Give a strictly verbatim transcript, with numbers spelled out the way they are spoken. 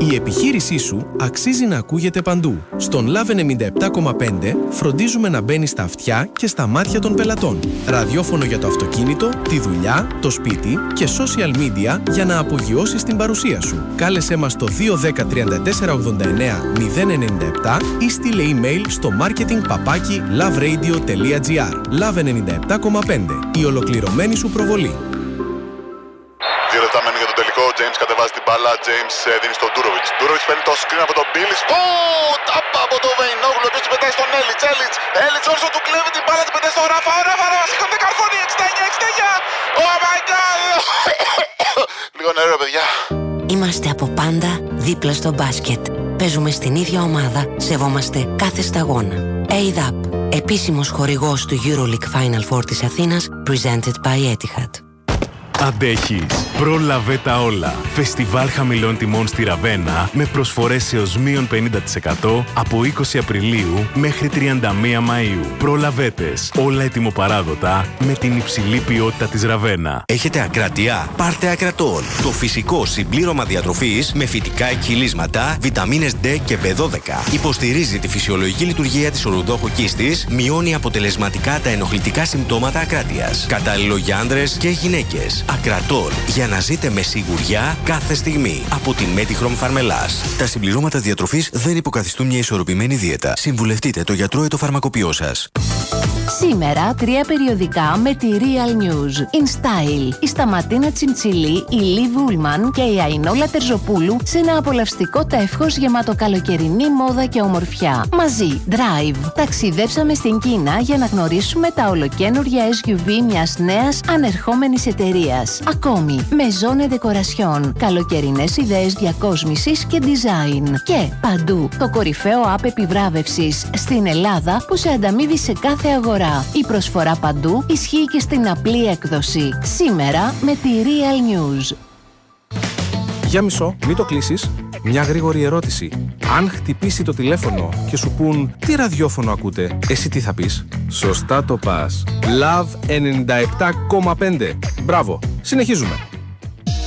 Η επιχείρησή σου αξίζει να ακούγεται παντού. Στον Love ενενήντα επτά κόμμα πέντε φροντίζουμε να μπαίνει στα αυτιά και στα μάτια των πελατών. Ραδιόφωνο για το αυτοκίνητο, τη δουλειά, το σπίτι και social media για να απογειώσεις την παρουσία σου. Κάλεσέ μας στο δύο ένα μηδέν τρία τέσσερα ογδόντα εννέα μηδέν ενενήντα επτά ή στείλε email στο marketing παπάκι loveradio τελεία gr. Love ενενήντα επτά κόμμα πέντε. Η ολοκληρωμένη σου προβολή. Δύο λεπτά μένει για τον τελικό. Ο James κατεβάζει την μπάλα. James δίνει στον Ντούροβιτς. Ντούροβιτς παίρνει το screen από τον Μπίλις. Ω, τάπα από τον Βεϊνόγλου. Ο οποίος πετάει στον Έλιτς. Έλιτς. Έλιτς όσο του κλέβει την μπάλα. Την πετάει στον Ράφα. Ο Ράφα. Ράφα. Σήκονται καρφώνει. εξήντα εννιά εξήντα εννιά. Oh my god. Λίγο νερό, παιδιά. Είμαστε από πάντα δίπλα στο μπάσκετ. Παίζουμε στην ίδια ομάδα. Σεβόμαστε κάθε σταγόνα. έι έι ντι έι πι. Επίσημος χορηγός του EuroLeague Final Four της Αθήνας. Presented by Etihad. Αντέχεις. Πρόλαβε τα όλα. Φεστιβάλ χαμηλών τιμών στη Ραβένα με προσφορές έως μείον πενήντα τοις εκατό από είκοσι Απριλίου μέχρι τριάντα μία Μαΐου. Προλαβέτες. Όλα ετοιμοπαράδοτα με την υψηλή ποιότητα της Ραβένα. Έχετε ακρατεία? Πάρτε Ακρατών. Το φυσικό συμπλήρωμα διατροφής με φυτικά εκχυλίσματα, βιταμίνες ντι και μπι δώδεκα. Υποστηρίζει τη φυσιολογική λειτουργία της οροδόχου κίστης, μειώνει αποτελεσματικά τα ενοχλητικά συμπτώματα ακράτειας. Κατάλληλο για άνδρες και γυναίκες. Ακρατών, για να ζείτε με σιγουριά κάθε στιγμή. Από τη Μέτιχρωμ Φαρμελάς. Τα συμπληρώματα διατροφής δεν υποκαθιστούν μια ισορροπημένη δίαιτα. Συμβουλευτείτε το γιατρό ή το φαρμακοποιό σας. Σήμερα τρία περιοδικά με τη Real News. In Style, η Σταματίνα Τσιμτσιλή, η Λι Βούλμαν και η Αϊνόλα Τερζοπούλου σε ένα απολαυστικό τεύχος γεμάτο καλοκαιρινή μόδα και ομορφιά. Μαζί, Drive. Ταξιδέψαμε στην Κίνα για να γνωρίσουμε τα ολοκαίνουργια ες γιου βι μιας νέας ανερχόμενης εταιρείας. Ακόμη, Maison et Decoration. Καλοκαιρινές ιδέες διακόσμησης και design. Και παντού, το κορυφαίο app επιβράβευσης στην Ελλάδα που σε ανταμείβει σε κάθε αγορά. Η προσφορά παντού ισχύει και στην απλή έκδοση. Σήμερα με τη Real News. Για μισό, μην το κλείσεις. Μια γρήγορη ερώτηση. Αν χτυπήσει το τηλέφωνο και σου πουν τι ραδιόφωνο ακούτε, εσύ τι θα πεις? Σωστά το πας. Love ενενήντα επτά κόμμα πέντε. Μπράβο. Συνεχίζουμε.